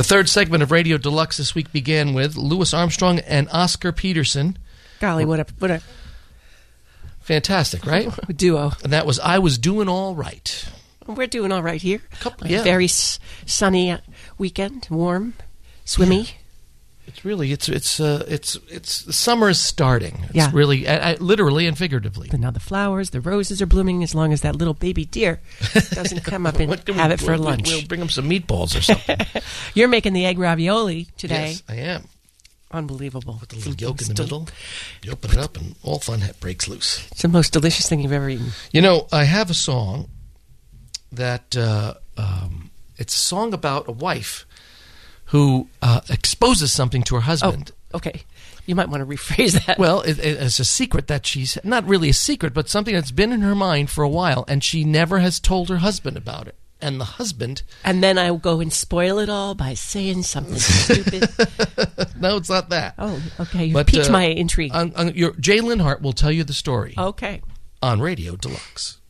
The third segment of Radio Deluxe this week began with Louis Armstrong and Oscar Peterson. Golly, what a Fantastic, right? duo. And that was I Was Doing All Right. We're doing all right here. Yeah. Very sunny weekend, warm, swimmy. It's really it's summer is starting. It's Yeah. really literally and figuratively. But now the flowers, the roses are blooming as long as that little baby deer doesn't come up and have it for lunch. We'll bring them some meatballs or something. You're making the egg ravioli today. Yes, I am. Unbelievable. With the little yolk in the middle. You open it up and all fun breaks loose. It's the most delicious thing you've ever eaten. You know, I have a song that it's a song about a wife who exposes something to her husband. Oh, okay. You might want to rephrase that. Well, it's a secret that she's not really a secret, but something that's been in her mind for a while, and she never has told her husband about it. And the husband... And then I will go and spoil it all by saying something stupid. No, it's not that. Oh, okay. You piqued my intrigue. Jay Linhart will tell you the story Okay. on Radio Deluxe.